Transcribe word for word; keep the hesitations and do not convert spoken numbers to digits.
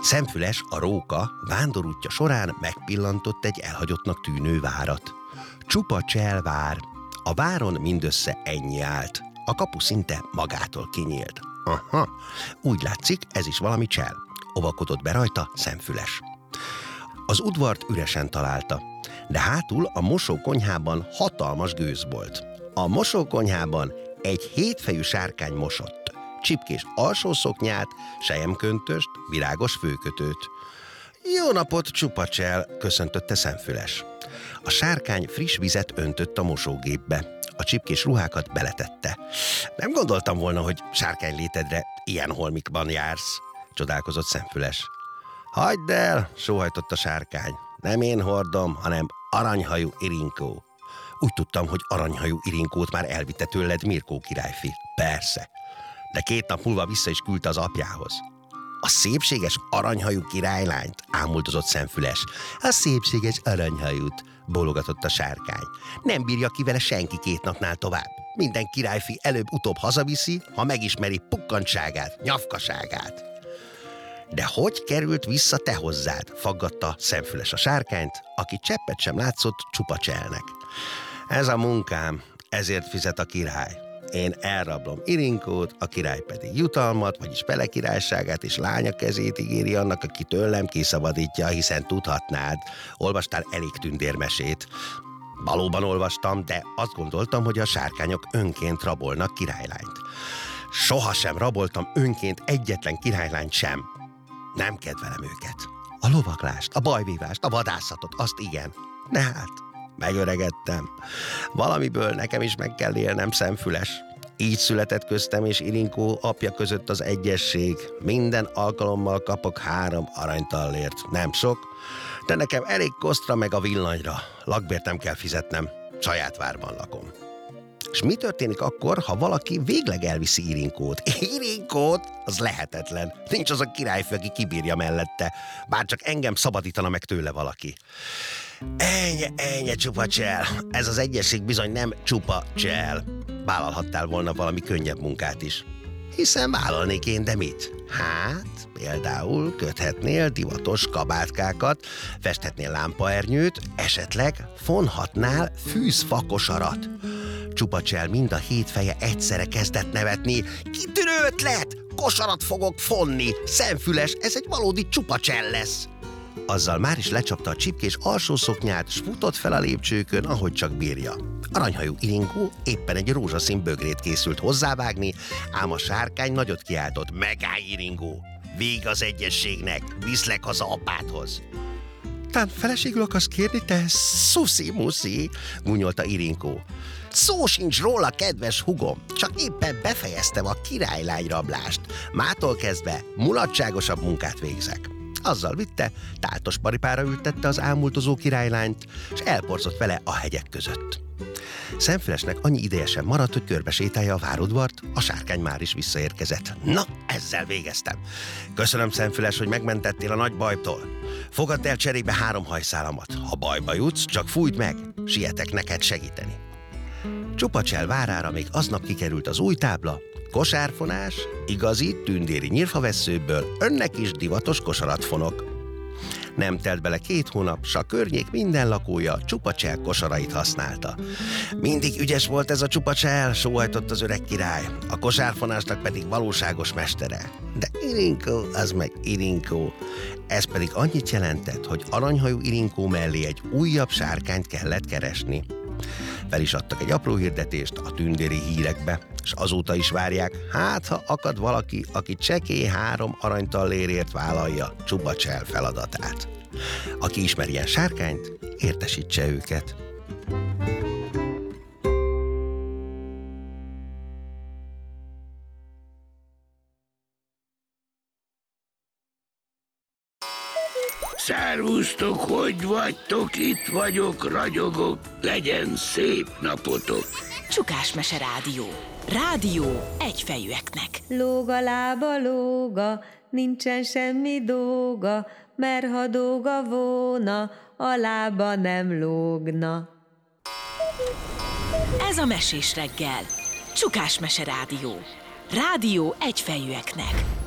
Szemfüles, a róka vándorútja során megpillantott egy elhagyottnak tűnő várat. Csupa Csel vár. A váron mindössze ennyi állt. A kapu szinte magától kinyílt. Aha, úgy látszik, ez is valami csel. Ovakodott be rajta Szemfüles. Az udvart üresen találta, de hátul a mosókonyhában hatalmas gőz volt. A mosókonyhában egy hétfejű sárkány mosott. Csipkés alsószoknyát, selyemköntöst, virágos főkötőt. Jó napot, Csupa Csel, köszöntötte Szemfüles. A sárkány friss vizet öntött a mosógépbe. A csipkés ruhákat beletette. Nem gondoltam volna, hogy sárkány létedre ilyen holmikban jársz, csodálkozott Szemfüles. Hagyd el, sóhajtott a sárkány. Nem én hordom, hanem aranyhajú Irinkó. Úgy tudtam, hogy aranyhajú Irinkót már elvitte tőled Mirkó királyfi. Persze. De két nap múlva vissza is küldte az apjához. A szépséges aranyhajú királylányt, ámuldozott Szemfüles. A szépséges aranyhajút, bólogatott a sárkány. Nem bírja ki vele senki két napnál tovább. Minden királyfi előbb-utóbb hazaviszi, ha megismeri pukkantságát, nyafkaságát. De hogy került vissza te hozzád? Faggatta Szemfüles a sárkányt, aki cseppet sem látszott Csupa Cselnek. Ez a munkám, ezért fizet a király. Én elrablom Irinkót, a király pedig jutalmat, vagyis Pele királyságát és lánya kezét ígéri annak, aki tőlem kiszabadítja, hiszen tudhatnád. Olvastál elég tündérmesét. Valóban olvastam, de azt gondoltam, hogy a sárkányok önként rabolnak királylányt. Sohasem raboltam önként egyetlen királylányt sem. Nem kedvelem őket. A lovaglást, a bajvívást, a vadászatot, azt igen. De hát, megöregedtem. Valamiből nekem is meg kell élnem, Szemfüles. Így született köztem és Irinkó apja között az egyesség. Minden alkalommal kapok három aranytallért. Nem sok, de nekem elég kosztra meg a villanyra. Lakbért nem kell fizetnem, saját várban lakom. És mi történik akkor, ha valaki végleg elviszi Irinkót? Irinkót? Az lehetetlen. Nincs az a királyfő, aki kibírja mellette. Bár csak engem szabadítana meg tőle valaki. Ennyi, ennyi, Csupa Csel. Ez az egyesség bizony nem Csupa Csel. Vállalhattál volna valami könnyebb munkát is. Hiszen vállalnék én, de mit? Hát, például köthetnél divatos kabátkákat, festhetnél lámpaernyőt, esetleg fonhatnál fűzfakosarat. Csupa Csel mind a hét feje egyszerre kezdett nevetni. Kitűnő ötlet! Kosarat fogok fonni! Szemfüles, ez egy valódi Csupa Csel lesz! Azzal már is lecsapta a csipkés alsószoknyát, s futott fel a lépcsőkön, ahogy csak bírja. Aranyhajú Irinkó éppen egy rózsaszín bögrét készült hozzávágni, ám a sárkány nagyot kiáltott. Megállj, Irinkó! Vég az egyességnek! Viszlek haza apádhoz! Tán feleségül akarsz kérni, te szuszi-muszi, gúnyolta Irinkó. Szó sincs róla, kedves hugom, csak éppen befejeztem a királylányrablást. Mától kezdve mulatságosabb munkát végzek. Azzal vitte, táltos paripára ültette az ámultozó királylányt, és elporzott vele a hegyek között. Szemfülesnek annyi ideje sem maradt, hogy körbesétálja a várodvart, a sárkány már is visszaérkezett. Na, ezzel végeztem. Köszönöm, Szemfüles, hogy megmentettél a nagy bajtól. Fogadd el cserébe három hajszálamat. Ha bajba jutsz, csak fújd meg, sietek neked segíteni. Csupa Csel várára még aznap kikerült az új tábla. Kosárfonás, igazi tündéri nyírfavesszőből önnek is divatos kosarat fonok. Nem telt bele két hónap, s a környék minden lakója Csupa Csel kosarait használta. Mindig ügyes volt ez a Csupa Csel, sóhajtott az öreg király, a kosárfonásnak pedig valóságos mestere. De Irinkó, az meg Irinkó. Ez pedig annyit jelentett, hogy aranyhajú Irinkó mellé egy újabb sárkányt kellett keresni. Fel is adtak egy apró hirdetést a tündéri hírekbe, és azóta is várják, hát ha akad valaki, aki csekély három aranytallérért vállalja Csupa Csel feladatát. Aki ismer ilyen sárkányt, értesítse őket. Szervusztok, hogy vagytok? Itt vagyok, ragyogok, legyen szép napotok. Csukásmese Rádió. Rádió egyfejűeknek. Lóga lába lóga, nincsen semmi dolga, mert ha dolga volna, a lába nem lógna. Ez a Mesés reggel. Csukásmese Rádió. Rádió egyfejűeknek.